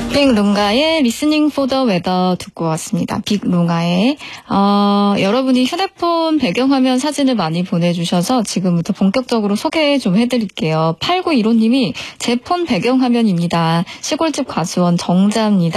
빅룽가의 리스닝 포 더 웨더 듣고 왔습니다. 빅룽가의 여러분이 휴대폰 배경화면 사진을 많이 보내주셔서 지금부터 본격적으로 소개 좀 해드릴게요. 8915님이 제 폰 배경화면입니다. 시골집 가수원 정자입니다.